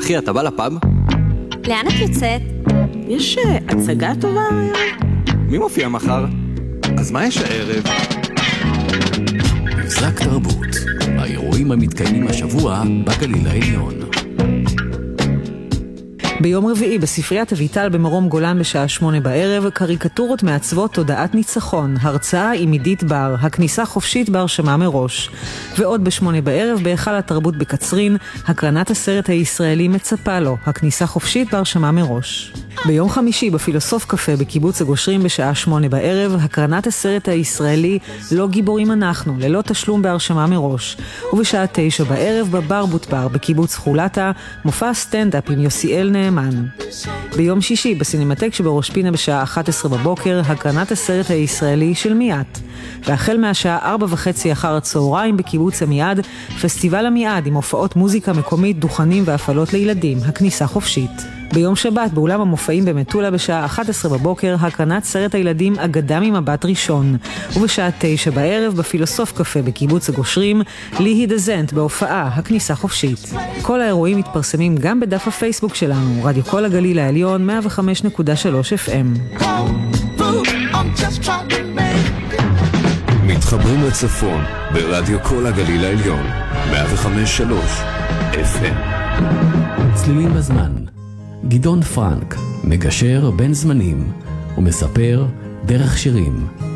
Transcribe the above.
אחי, אתה בא לפאב? לאן את יוצאת? יש הצגה טובה היום. מי מופיע מחר? אז מה יש הערב? מבזק תרבות, האירועים המתקיימים השבוע בגליל העליון. ביום רביעי בספריית אביטל במרום גולן בשעה 8 בערב, קריקטורות מעצבות תודעת ניצחון, הרצאה עם עידית בר, הכניסה חופשית בהרשמה מראש. ועוד ב8 בערב בהיכל התרבות בקצרין, הקרנת הסרט הישראלי מצפה לו, הכניסה חופשית בהרשמה מראש. ביום חמישי בפילוסוף קפה בקיבוץ הגושרים בשעה 8 בערב, הקרנת הסרט הישראלי לא גיבורים אנחנו, ללא תשלום בהרשמה מראש. ובשעה 9 בערב בבר בוטבר בקיבוץ חולתה, מופע סטנדאפ עם יוסיאל נאמן. ביום שישי בסינמטק שבראש פינה בשעה 11 בבוקר, הקרנת הסרט הישראלי של מיעט. והחל מהשעה 4:30 אחר הצהריים בקיבוץ המיעד, פסטיבל המיעד עם הופעות מוזיקה מקומית, דוכנים והפעלות לילדים, הכניסה חופשית. ביום שבת באולם המופעים במטולה בשעה 11 בבוקר, הקרנת סרט הילדים אגדה ממבט ראשון. ובשעה 9 בערב בפילוסוף קפה בקיבוץ הגושרים, ליהי דזנט בהופעה, הכניסה חופשית. כל האירועים מתפרסמים גם בדף הפייסבוק שלנו, רדיו כל הגליל העליון 105.3 FM. מתחברים לצפון ברדיו כל הגליל העליון 105.3 FM. צלילים בזמן, גדעון פרנק מגשר בין זמנים ומספר דרך שירים.